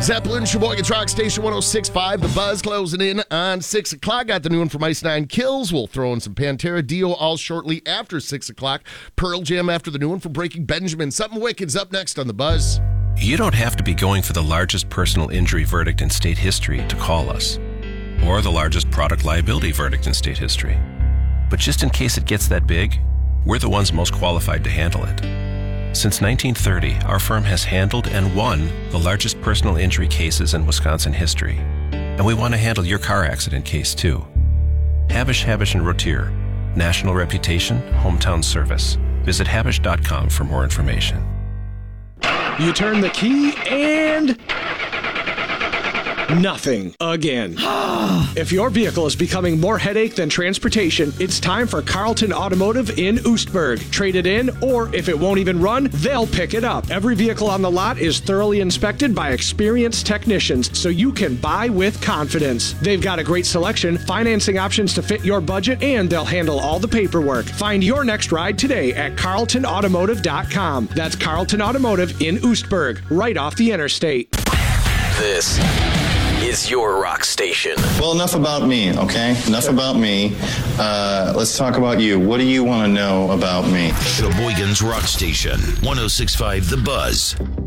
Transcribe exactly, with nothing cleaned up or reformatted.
Zeppelin, Sheboygan's Rock Station one oh six point five. The Buzz closing in on six o'clock. Got the new one from Ice Nine Kills. We'll throw in some Pantera, Dio all shortly after six o'clock. Pearl Jam after the new one from Breaking Benjamin. Something Wicked's up next on The Buzz. You don't have to be going for the largest personal injury verdict in state history to call us, or the largest product liability verdict in state history. But just in case it gets that big, we're the ones most qualified to handle it. Since nineteen thirty, our firm has handled and won the largest personal injury cases in Wisconsin history. And we want to handle your car accident case, too. Habish, Habish and Rotier. National reputation, hometown service. Visit habish dot com for more information. You turn the key and... nothing again. If your vehicle is becoming more headache than transportation, it's time for Carlton Automotive in Oostburg. Trade it in, or if it won't even run, they'll pick it up. Every vehicle on the lot is thoroughly inspected by experienced technicians, so you can buy with confidence. They've got a great selection, financing options to fit your budget, and they'll handle all the paperwork. Find your next ride today at carlton automotive dot com. That's Carlton Automotive in Oostburg, right off the interstate. This is your rock station. Well, enough about me, okay? Enough about me. Uh, let's talk about you. What do you want to know about me? Sheboygan's Rock Station, one oh six point five The Buzz.